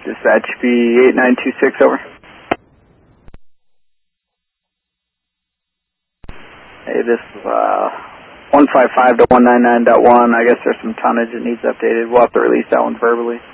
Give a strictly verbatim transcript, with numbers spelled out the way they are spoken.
Dispatch B eight nine two six, over. Hey, this is uh, one five five to one nine nine dot one. I guess there's some tonnage that needs updated. We'll have to release that one verbally.